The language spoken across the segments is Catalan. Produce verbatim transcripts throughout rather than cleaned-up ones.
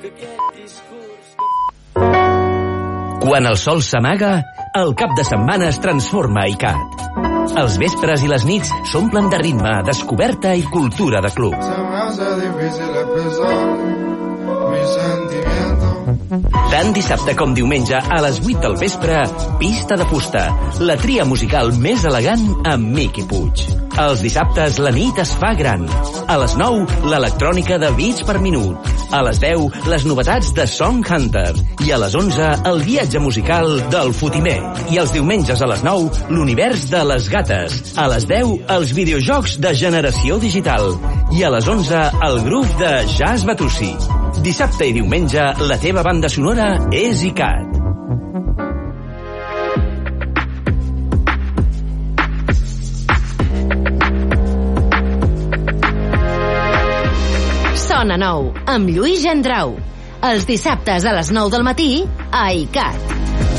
Quan el sol s'amaga, el cap de setmana es transforma a ICAT. Els vespres i les nits s'omplen de ritme, descoberta i cultura de club. Tant dissabte com diumenge a les vuit del vespre, Pista de Fusta, la tria musical més elegant amb Miqui Puig. Els dissabtes la nit es fa gran. A les nou, l'electrònica de Beats per minut. A les deu, les novetats de Song Hunter. I a les onze, el viatge musical del Fotimer. I els diumenges a les nou, l'univers de les gates. A les deu, els videojocs de generació digital. I a les onze, el grup de Jazz Batussi. Dissabte i diumenge, la teva banda sonora és ICAT. Sona Nou, amb Lluís Gendrau. Els dissabtes a les nou del matí, a ICAT.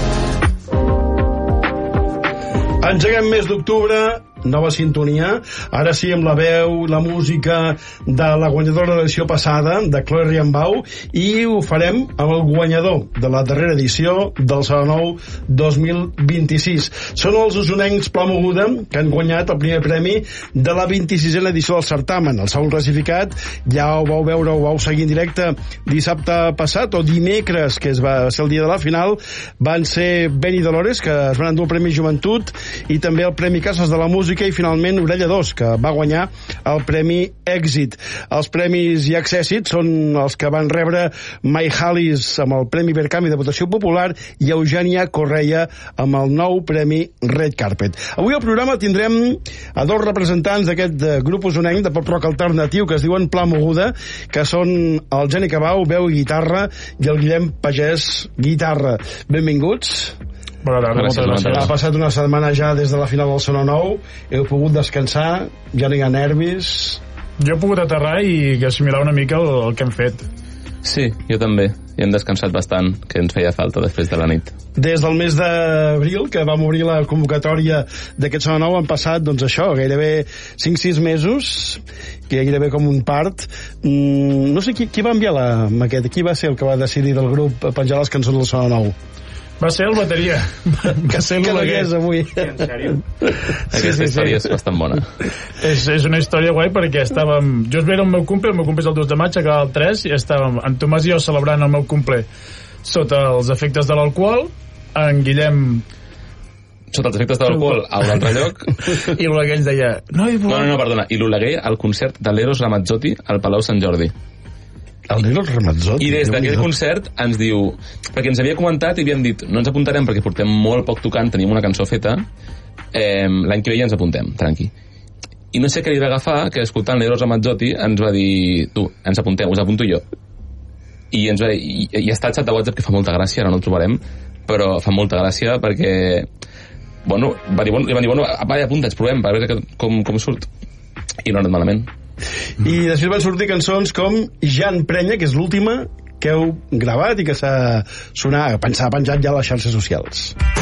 Engeguem mes d'octubre, nova sintonia, ara sí amb la veu, la música de la guanyadora de l'edició passada, de Chloe Riambau, i ho farem amb el guanyador de la darrera edició del Sona Nou dos mil vint-i-sis. Són els usonencs Pla Moguda, que han guanyat el primer premi de la vint-i-sisena edició del certamen. El segon classificat ja ho vau veure, ho vau seguir en directe dissabte passat, o dimecres, que es va ser el dia de la final, van ser Benny Dolores, que es van endur el Premi Joventut, i també el Premi Cases de la Música, i finalment Orella dos, que va guanyar el Premi Èxit. Els premis i accèssits són els que van rebre Mai Halis amb el Premi Verkami de Votació Popular i Eugènia Correia amb el nou Premi Red Carpet. Avui al programa tindrem a dos representants d'aquest grup usonenc de pop-rock alternatiu que es diuen Pla Moguda, que són el Geni Cabau, veu i guitarra, i el Guillem Pagès, guitarra. Benvinguts. Bona tarda, moltes gràcies. Ha passat una setmana ja des de la final del Sona Nou, heu pogut descansar, ja no hi ha nervis. Jo he pogut aterrar i assimilar una mica el, el que hem fet. Sí, jo també, i hem descansat bastant, que ens feia falta després de la nit. Des del mes d'abril, que vam obrir la convocatòria d'aquest Sona Nou, han passat, doncs això, gairebé cinc sis mesos, que gairebé com un part. Mm, no sé qui, qui va enviar la maqueta, qui va ser el que va decidir del grup penjar les cançons del Sona Nou? Va ser el bateria. Que sé que no hi és avui. En sèrio? Aquesta sí, sí, història sí. És bastant bona. És, és una història guai perquè estàvem... Jo era el meu cumple, el meu cumple és el dos de maig, acaba el tres, i estàvem en Tomàs i jo celebrant el meu cumple sota els efectes de l'alcohol, en Guillem... Sota els efectes de l'alcohol a un altre lloc. I l'Oleguer ens deia... No, no, no, no, perdona. I l'Oleguer al concert de l'Eros Ramazzotti al Palau Sant Jordi. El Eros Ramazzotti. I des d'aquell concert ens diu... Perquè ens havia comentat i havíem dit no ens apuntarem perquè portem molt poc tocant, tenim una cançó feta, eh, l'any que ve ja ens apuntem, tranqui. I no sé què li va agafar, que escoltant l'Eros Ramazzotti ens va dir tu, ens apuntem, us apunto jo. I ens va dir, i, i està el xat de WhatsApp que fa molta gràcia, ara no el trobarem, però fa molta gràcia perquè bueno, va dir, bueno, li van dir, bueno, va, apunta, ens provem per veure com, com surt. I no ha anat malament. I després van sortir cançons com Ja en prenya, que és l'última que heu gravat i que s'ha sonat, s'ha penjat ja a les xarxes socials.